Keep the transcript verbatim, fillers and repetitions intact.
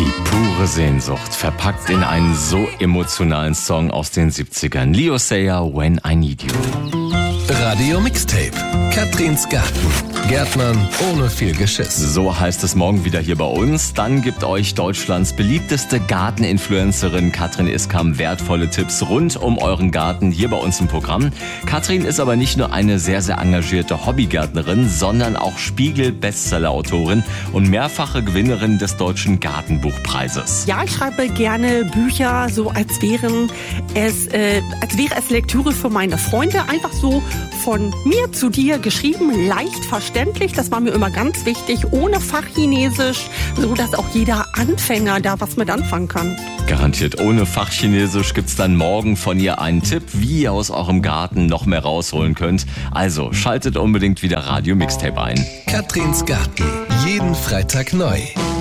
Die pure Sehnsucht, verpackt in einen so emotionalen Song aus den siebzigern. Leo Sayer, When I Need You. Radio Mixtape. Katrins Garten. Gärtnern ohne viel Geschiss. So heißt es morgen wieder hier bei uns. Dann gibt euch Deutschlands beliebteste Garteninfluencerin Katrin Iskam wertvolle Tipps rund um euren Garten hier bei uns im Programm. Katrin ist aber nicht nur eine sehr, sehr engagierte Hobbygärtnerin, sondern auch Spiegel-Bestseller-Autorin und mehrfache Gewinnerin des Deutschen Gartenbuchpreises. Ja, ich schreibe gerne Bücher, so als wären es, äh, als wäre es Lektüre für meine Freunde. Einfach so von mir zu dir geschrieben, leicht verständlich. Das war mir immer ganz wichtig, ohne Fachchinesisch, so dass auch jeder Anfänger da was mit anfangen kann. Garantiert ohne Fachchinesisch gibt's dann morgen von ihr einen Tipp, wie ihr aus eurem Garten noch mehr rausholen könnt. Also schaltet unbedingt wieder Radio Mixtape ein. Katrins Garten. Jeden Freitag neu.